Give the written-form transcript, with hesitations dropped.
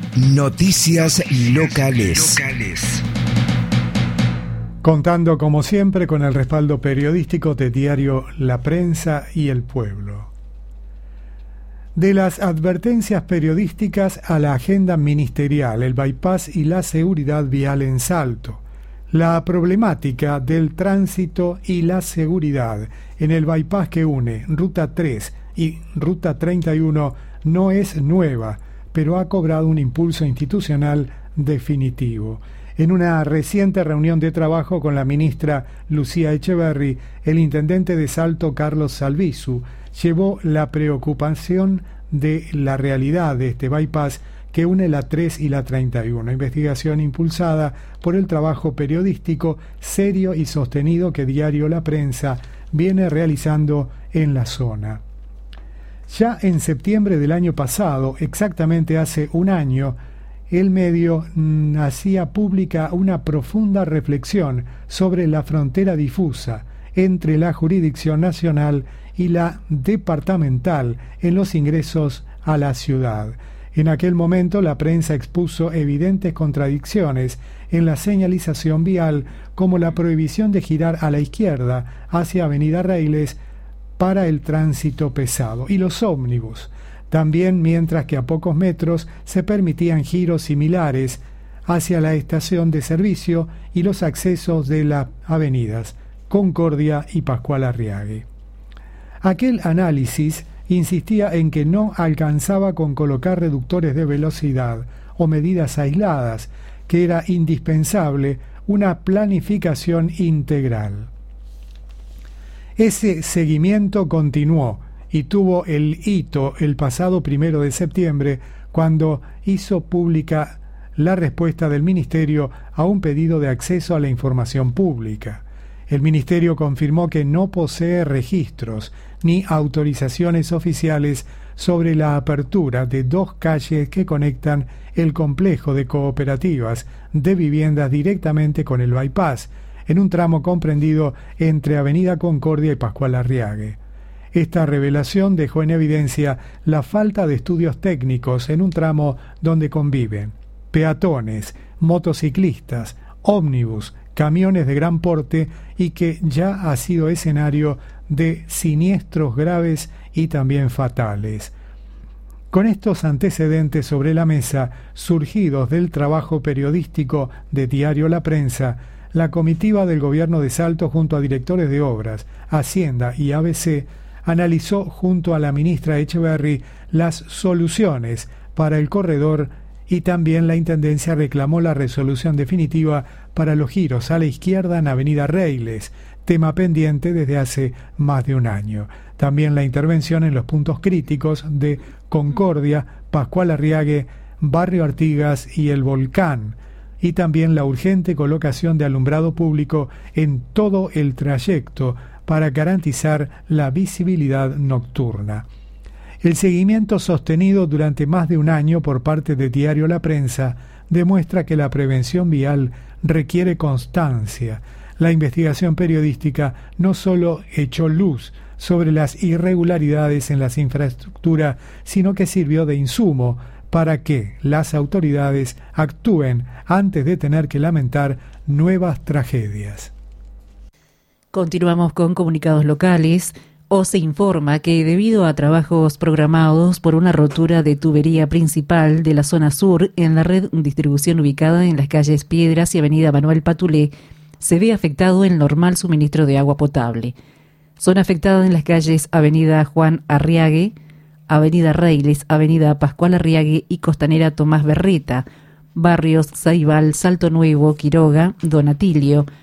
Noticias locales. Contando como siempre con el respaldo periodístico de diario La Prensa y El Pueblo. De las advertencias periodísticas a la agenda ministerial, el bypass y la seguridad vial en Salto. La problemática del tránsito y la seguridad en el bypass que une Ruta 3 y Ruta 31 no es nueva, pero ha cobrado un impulso institucional definitivo. En una reciente reunión de trabajo con la ministra Lucía Echeverri, el intendente de Salto, Carlos Salvizu, llevó la preocupación de la realidad de este bypass que une la 3 y la 31, investigación impulsada por el trabajo periodístico serio y sostenido que Diario La Prensa viene realizando en la zona. Ya en septiembre del año pasado, exactamente hace un año, el medio hacía pública una profunda reflexión sobre la frontera difusa entre la jurisdicción nacional y la departamental en los ingresos a la ciudad. En aquel momento la prensa expuso evidentes contradicciones en la señalización vial, como la prohibición de girar a la izquierda hacia Avenida Reiles para el tránsito pesado y los ómnibus. También, mientras que a pocos metros se permitían giros similares hacia la estación de servicio y los accesos de las avenidas Concordia y Pascual Arriague. Aquel análisis insistía en que no alcanzaba con colocar reductores de velocidad o medidas aisladas, que era indispensable una planificación integral. Ese seguimiento continuó y tuvo el hito el pasado 1 de septiembre, cuando hizo pública la respuesta del Ministerio a un pedido de acceso a la información pública. El Ministerio confirmó que no posee registros ni autorizaciones oficiales sobre la apertura de 2 calles que conectan el complejo de cooperativas de viviendas directamente con el bypass, en un tramo comprendido entre Avenida Concordia y Pascual Arriague. Esta revelación dejó en evidencia la falta de estudios técnicos en un tramo donde conviven peatones, motociclistas, ómnibus, camiones de gran porte y que ya ha sido escenario de siniestros graves y también fatales. Con estos antecedentes sobre la mesa, surgidos del trabajo periodístico de Diario La Prensa, la comitiva del gobierno de Salto, junto a directores de obras, Hacienda y ABC, analizó junto a la ministra Echeverri las soluciones para el corredor, y también la Intendencia reclamó la resolución definitiva para los giros a la izquierda en Avenida Reiles, tema pendiente desde hace más de un año. También la intervención en los puntos críticos de Concordia, Pascual Arriague, Barrio Artigas y El Volcán, y también la urgente colocación de alumbrado público en todo el trayecto para garantizar la visibilidad nocturna. El seguimiento sostenido durante más de un año por parte de Diario La Prensa demuestra que la prevención vial requiere constancia. La investigación periodística no solo echó luz sobre las irregularidades en las infraestructuras, sino que sirvió de insumo para que las autoridades actúen antes de tener que lamentar nuevas tragedias. Continuamos con comunicados locales. OCE informa que debido a trabajos programados por una rotura de tubería principal de la zona sur en la red de distribución ubicada en las calles Piedras y Avenida Manuel Patulé, se ve afectado el normal suministro de agua potable. Son afectadas en las calles Avenida Juan Arriague, Avenida Reiles, Avenida Pascual Arriague y Costanera Tomás Berreta, barrios Saibal, Salto Nuevo, Quiroga, Don Atilio,